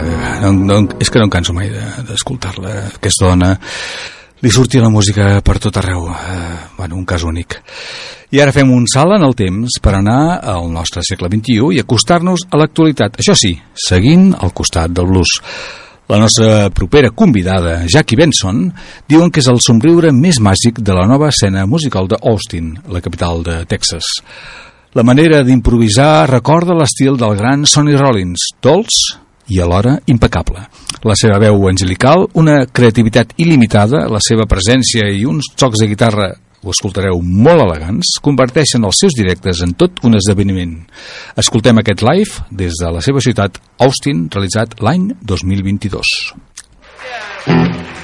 és que no em canso mai d'escoltar-la. Aquesta dona li sortia la música per tot arreu. Un cas únic. I ara fem un salt en el temps per anar al nostre segle XXI i acostar-nos a l'actualitat. Això sí, seguint al costat del blues. La nostra propera convidada, Jackie Benson, diuen que és el somriure més màgic de la nova escena musical d'Austin, la capital de Texas. La manera d'improvisar recorda l'estil del gran Sonny Rollins, dolç i alhora impecable. La seva veu angelical, una creativitat il·limitada, la seva presència i uns tocs de guitarra, ho escoltareu, molt elegants, converteixen els seus directes en tot un esdeveniment. Escoltem aquest live des de la seva ciutat, Austin, realitzat l'any 2022.